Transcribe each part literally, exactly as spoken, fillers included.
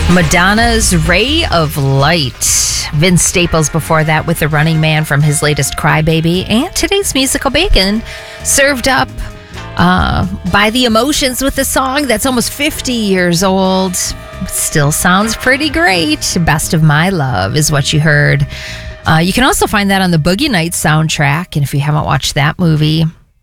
Madonna's Ray of Light. Vince Staples before that with The Running Man from his latest Crybaby. And today's musical bacon served up uh, by The Emotions with a song that's almost fifty years old. Still sounds pretty great. Best of My Love is what you heard. Uh, you can also find that on the Boogie Nights soundtrack. And if you haven't watched that movie,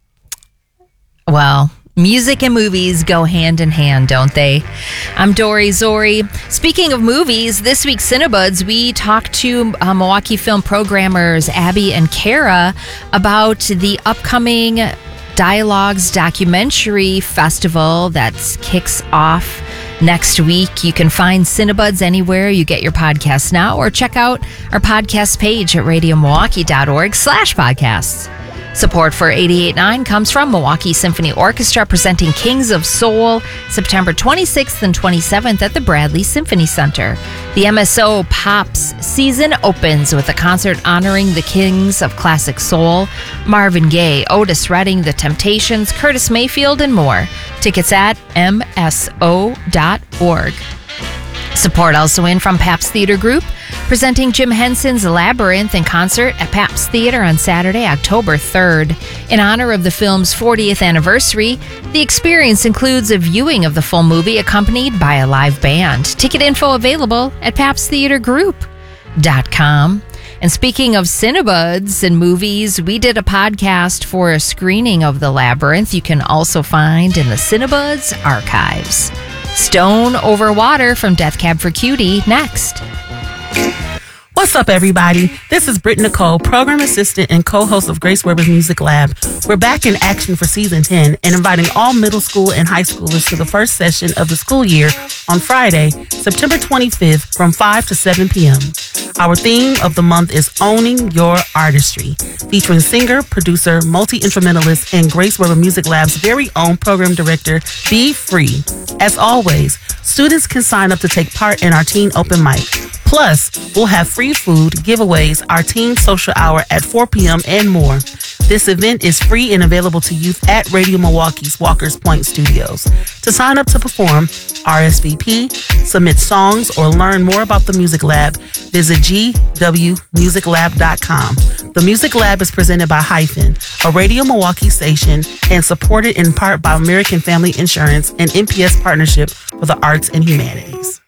well, music and movies go hand in hand, don't they? I'm Dory Zori. Speaking of movies, this week's Cinebuds, we talked to uh, Milwaukee film programmers Abby and Kara about the upcoming Dialogues Documentary Festival that kicks off next week. You can find Cinebuds anywhere you get your podcasts now, or check out our podcast page at radiomilwaukee.org slash podcasts. Support for eighty-eight point nine comes from Milwaukee Symphony Orchestra presenting Kings of Soul September twenty-sixth and twenty-seventh at the Bradley Symphony Center. The M S O Pops season opens with a concert honoring the Kings of Classic Soul, Marvin Gaye, Otis Redding, The Temptations, Curtis Mayfield, and more. Tickets at m s o dot org. Support also in from Pabst Theater Group, presenting Jim Henson's Labyrinth in concert at Pabst Theater on Saturday, October third. In honor of the film's fortieth anniversary, the experience includes a viewing of the full movie accompanied by a live band. Ticket info available at pabst theater group dot com. And speaking of Cinebuds and movies, we did a podcast for a screening of The Labyrinth you can also find in the Cinebuds archives. Stone Over Water from Death Cab for Cutie next. What's up, everybody? This is Britt Nicole, program assistant and co-host of Grace Weber's Music Lab. We're back in action for season ten and inviting all middle school and high schoolers to the first session of the school year on Friday, September twenty-fifth from five to seven p.m. Our theme of the month is Owning Your Artistry, featuring singer, producer, multi-instrumentalist, and Grace Weber Music Lab's very own program director, Be Free. As always, students can sign up to take part in our teen open mic. Plus, we'll have free food, giveaways, our teen social hour at four p.m. and more. This event is free and available to youth at Radio Milwaukee's Walker's Point Studios. To sign up to perform, R S V P, submit songs, or learn more about the Music Lab, visit g w music lab dot com. The Music Lab is presented by Hyphen, a Radio Milwaukee station, and supported in part by American Family Insurance and N P S Partnership for the Arts and Humanities.